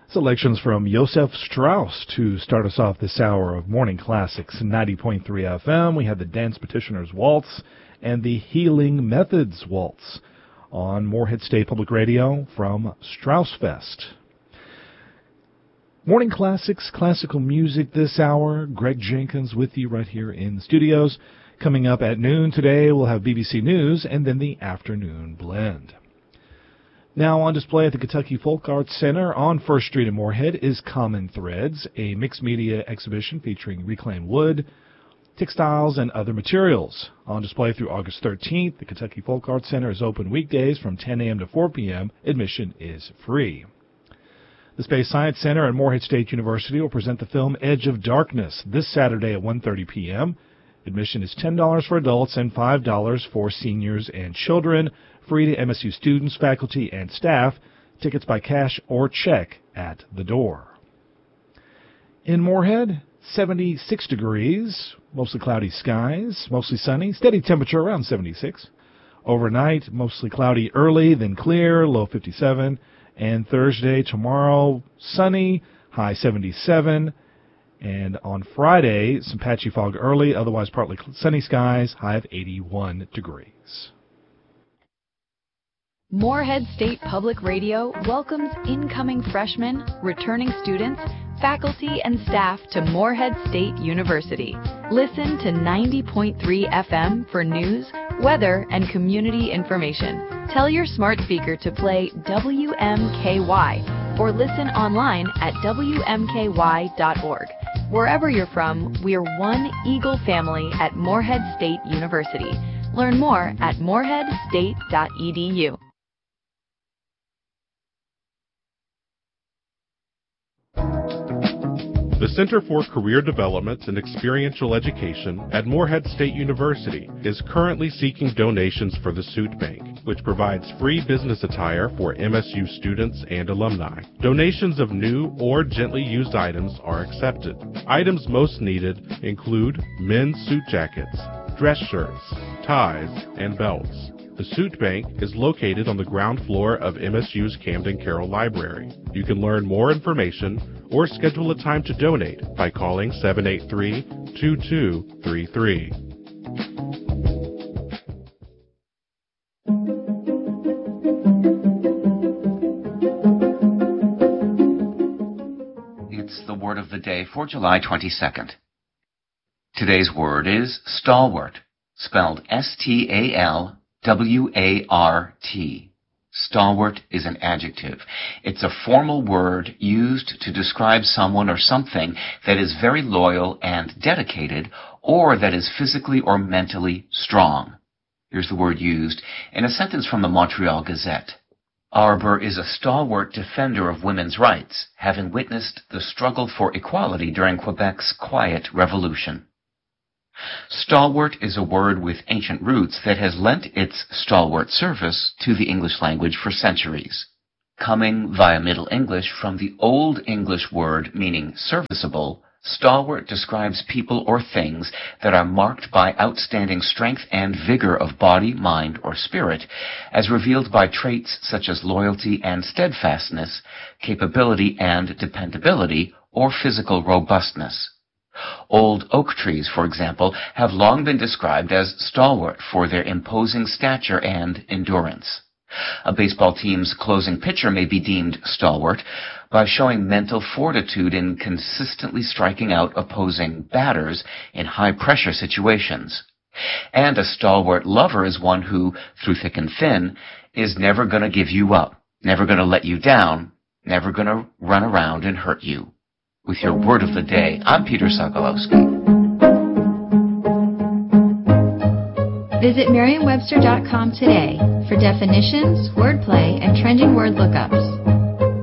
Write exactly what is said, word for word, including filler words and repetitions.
Selections from Josef Strauss to start us off this hour of Morning Classics, ninety point three F M. We had the Dance Petitioners Waltz and the Healing Methods Waltz on Morehead State Public Radio from Straussfest. Morning Classics, classical music this hour. Greg Jenkins with you right here in the studios. Coming up at noon today, we'll have B B C News and then the afternoon blend. Now on display at the Kentucky Folk Arts Center on First Street in Morehead is Common Threads, a mixed media exhibition featuring reclaimed wood, textiles, and other materials. On display through August thirteenth, the Kentucky Folk Arts Center is open weekdays from ten a.m. to four p.m. Admission is free. The Space Science Center at Morehead State University will present the film Edge of Darkness this Saturday at one thirty p.m. Admission is ten dollars for adults and five dollars for seniors and children. Free to M S U students, faculty, and staff. Tickets by cash or check at the door. In Morehead, seventy-six degrees, mostly cloudy skies, mostly sunny, steady temperature around seventy-six. Overnight, mostly cloudy early, then clear, low fifty-seven. And Thursday, tomorrow, sunny, high seventy-seven. And on Friday, some patchy fog early, otherwise partly sunny skies, high of eighty-one degrees. Morehead State Public Radio welcomes incoming freshmen, returning students, faculty, and staff to Morehead State University. Listen to ninety point three F M for news, weather, and community information. Tell your smart speaker to play W M K Y or listen online at W M K Y dot org. Wherever you're from, we're one Eagle family at Morehead State University. Learn more at morehead state dot e d u. The Center for Career Development and Experiential Education at Morehead State University is currently seeking donations for the Suit Bank, which provides free business attire for M S U students and alumni. Donations of new or gently used items are accepted. Items most needed include men's suit jackets, dress shirts, ties, and belts. The Suit Bank is located on the ground floor of M S U's Camden Carroll Library. You can learn more information or schedule a time to donate by calling seven eight three, two two three three. It's the word of the day for July twenty-second. Today's word is stalwart, spelled S T A L W A R T. Stalwart is an adjective. It's a formal word used to describe someone or something that is very loyal and dedicated, or that is physically or mentally strong. Here's the word used in a sentence from the Montreal Gazette. Arbour is a stalwart defender of women's rights, having witnessed the struggle for equality during Quebec's Quiet Revolution. Stalwart is a word with ancient roots that has lent its stalwart service to the English language for centuries. Coming via Middle English from the Old English word meaning serviceable, stalwart describes people or things that are marked by outstanding strength and vigor of body, mind, or spirit, as revealed by traits such as loyalty and steadfastness, capability and dependability, or physical robustness. Old oak trees, for example, have long been described as stalwart for their imposing stature and endurance. A baseball team's closing pitcher may be deemed stalwart by showing mental fortitude in consistently striking out opposing batters in high-pressure situations. And a stalwart lover is one who, through thick and thin, is never going to give you up, never going to let you down, never going to run around and hurt you. With your word of the day, I'm Peter Sokolowski. Visit Merriam Webster dot com today for definitions, wordplay, and trending word lookups.